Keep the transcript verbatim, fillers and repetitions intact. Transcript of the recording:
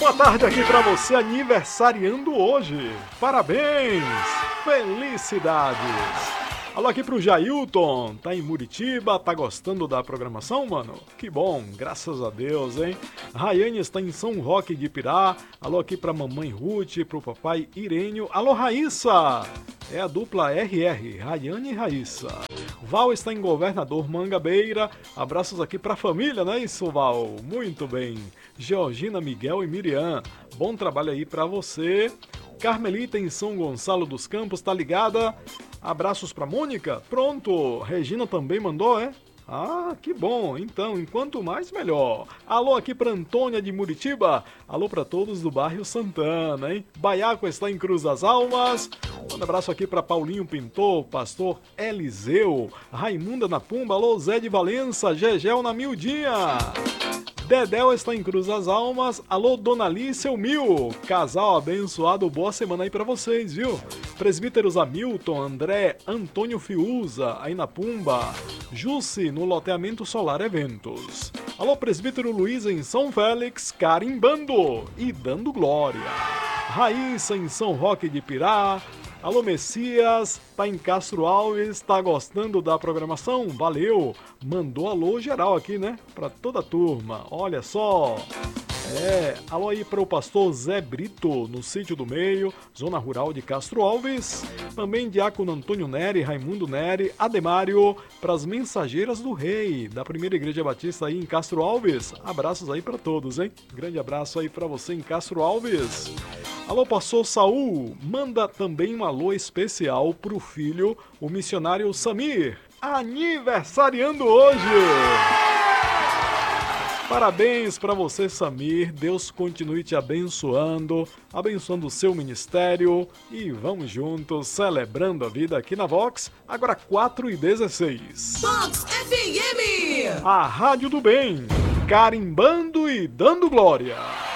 Boa tarde aqui pra você aniversariando hoje. Parabéns! Felicidades! Alô aqui pro Jailton, tá em Muritiba, tá gostando da programação, mano? Que bom, graças a Deus, hein? Rayane está em São Roque de Pirá. Alô aqui pra mamãe Ruth, pro papai Irênio. Alô, Raíssa! É a dupla R R, Rayane e Raíssa. Val está em Governador Mangabeira. Abraços aqui pra família, não é isso, Val? Muito bem. Georgina, Miguel e Miriam. Bom trabalho aí pra você. Carmelita em São Gonçalo dos Campos, tá ligada? Abraços pra Mônica? Pronto. Regina também mandou, é? Ah, que bom. Então, enquanto mais, melhor. Alô aqui pra Antônia de Muritiba. Alô pra todos do bairro Santana, hein? Baiaco está em Cruz das Almas. Um abraço aqui pra Paulinho Pintor, Pastor Eliseu. Raimunda na Pumba. Alô, Zé de Valença. Gegel na Mildinha. Dedéu está em Cruz das Almas. Alô, Dona Alice, seu Mil. Casal abençoado, boa semana aí pra vocês, viu? Presbíteros Hamilton, André, Antônio Fiuza, aí na Pumba. Jusce, no loteamento Solar Eventos. Alô, presbítero Luiz em São Félix, carimbando e dando glória. Raíssa em São Roque de Pirá. Alô, Messias, tá em Castro Alves, tá gostando da programação? Valeu! Mandou alô geral aqui, né? Pra toda a turma, olha só! É, alô aí para o pastor Zé Brito, no Sítio do Meio, zona rural de Castro Alves. Também Diácono Antônio Neri, Raimundo Neri, Ademário, para as Mensageiras do Rei, da Primeira Igreja Batista aí em Castro Alves. Abraços aí para todos, hein? Grande abraço aí para você em Castro Alves. Alô, pastor Saul, manda também um alô especial pro filho, o missionário Samir, aniversariando hoje! Parabéns para você, Samir. Deus continue te abençoando, abençoando o seu ministério. E vamos juntos, celebrando a vida aqui na Vox, agora quatro e dezesseis. Vox F M! A Rádio do Bem, carimbando e dando glória.